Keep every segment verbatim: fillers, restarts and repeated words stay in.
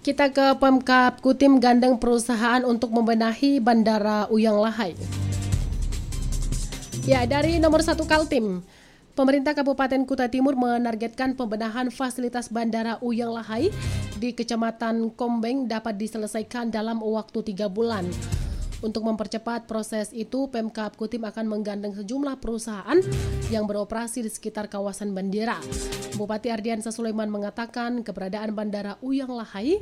Kita ke Pemkab Kutim gandeng perusahaan untuk membenahi Bandara Uyang Lahai. Ya, dari nomor satu Kaltim, pemerintah Kabupaten Kuta Timur menargetkan pembenahan fasilitas Bandara Uyang Lahai di Kecamatan Kombeng dapat diselesaikan dalam waktu tiga bulan. Untuk mempercepat proses itu, Pemkab Kutim akan menggandeng sejumlah perusahaan yang beroperasi di sekitar kawasan bandara. Bupati Ardiansa Sulaiman mengatakan keberadaan Bandara Uyang Lahai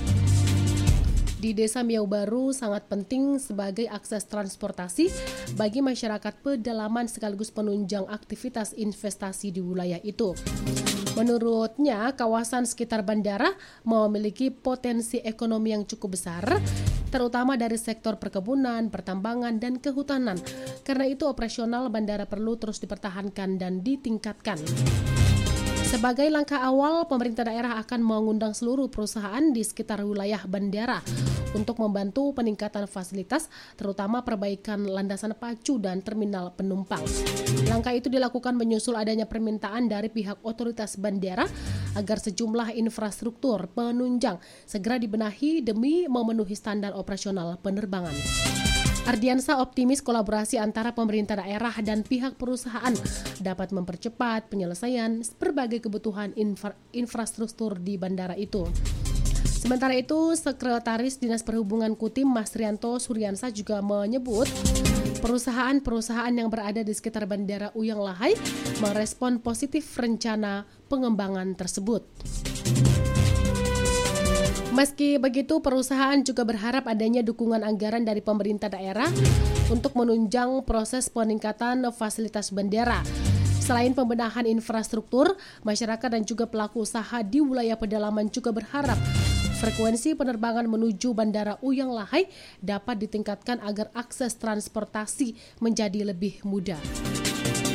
di Desa Miau Baru sangat penting sebagai akses transportasi bagi masyarakat pedalaman sekaligus penunjang aktivitas investasi di wilayah itu. Menurutnya, kawasan sekitar bandara memiliki potensi ekonomi yang cukup besar, terutama dari sektor perkebunan, pertambangan, dan kehutanan. Karena itu, operasional bandara perlu terus dipertahankan dan ditingkatkan. Sebagai langkah awal, pemerintah daerah akan mengundang seluruh perusahaan di sekitar wilayah bandara untuk membantu peningkatan fasilitas, terutama perbaikan landasan pacu dan terminal penumpang. Langkah itu dilakukan menyusul adanya permintaan dari pihak otoritas bandara agar sejumlah infrastruktur penunjang segera dibenahi demi memenuhi standar operasional penerbangan. Ardiansa optimis kolaborasi antara pemerintah daerah dan pihak perusahaan dapat mempercepat penyelesaian berbagai kebutuhan infra- infrastruktur di bandara itu. Sementara itu, Sekretaris Dinas Perhubungan Kutim Mas Rianto Suryansa juga menyebut perusahaan-perusahaan yang berada di sekitar Bandara Uyang Lahai merespon positif rencana pengembangan tersebut. Meski begitu, perusahaan juga berharap adanya dukungan anggaran dari pemerintah daerah untuk menunjang proses peningkatan fasilitas bandara. Selain pembenahan infrastruktur, masyarakat dan juga pelaku usaha di wilayah pedalaman juga berharap frekuensi penerbangan menuju Bandara Uyang Lahai dapat ditingkatkan agar akses transportasi menjadi lebih mudah.